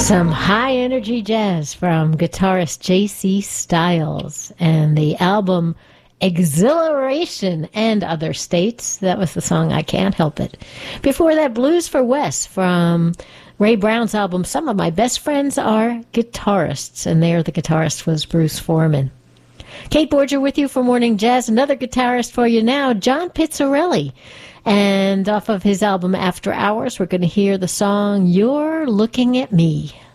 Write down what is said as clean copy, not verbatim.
Some high energy jazz from guitarist J.C. Styles and the album Exhilaration and Other States. That was the song I Can't Help It. Before that, Blues for Wes from Ray Brown's album Some of My Best Friends Are Guitarists, and there the guitarist was Bruce Foreman. Kate Borger with you for Morning Jazz. Another guitarist for you now, John Pizzarelli. And off of his album After Hours, we're going to hear the song You're Looking at Me.